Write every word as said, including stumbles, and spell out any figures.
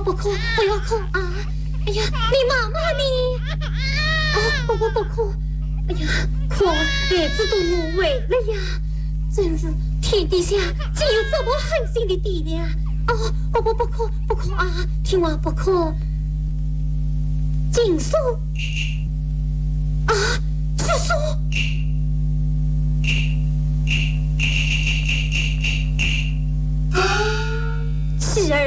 不哭，不要哭啊！哎呀，你妈妈呢？哦，不不不哭！哎呀，哭孩子都误会了呀！真是天底下竟有这么狠心的爹娘！哦，不不不哭不哭啊！听话不哭。锦书。